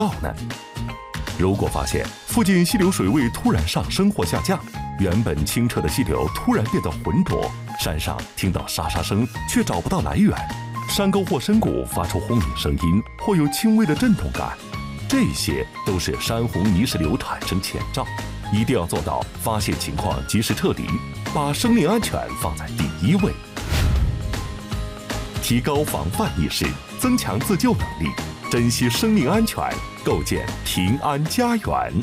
呢？如果发现附近溪流水位突然上升或下降，原本清澈的溪流突然变得浑浊，山上听到沙沙声却找不到来源，山沟或深谷发出轰鸣声音或有轻微的震动感，这些都是山洪泥石流产生前兆，一定要做到发现情况及时撤离，把生命安全放在第一位。提高防范意识，增强自救能力，珍惜生命安全，构建平安家园。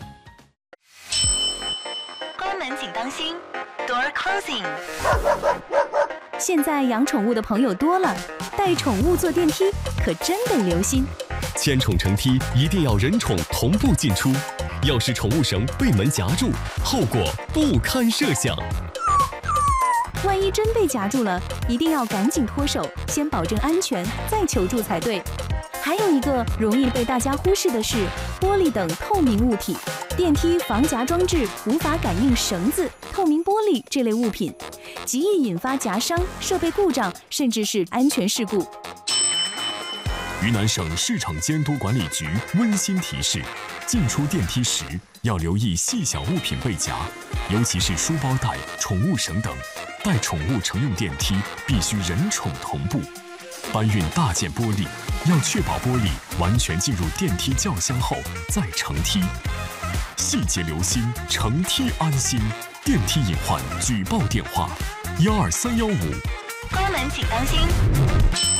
关门请当心 ，Door closing。 现在养宠物的朋友多了，带宠物坐电梯可真得留心。 牵宠乘梯一定要人宠同步进出，要是宠物绳被门夹住，后果不堪设想。 万一真被夹住了，一定要赶紧脱手，先保证安全，再求助才对。还有一个容易被大家忽视的是玻璃等透明物体，电梯防夹装置无法感应绳子、透明玻璃这类物品，极易引发夹伤、设备故障，甚至是安全事故。 云南省市场监督管理局温馨提示：进出电梯时要留意细小物品被夹，尤其是书包带、宠物绳等。带宠物乘用电梯必须人宠同步。搬运大件玻璃，要确保玻璃完全进入电梯轿厢后再乘梯。细节留心，乘梯安心。电梯隐患举报电话：12315。 关门请当心。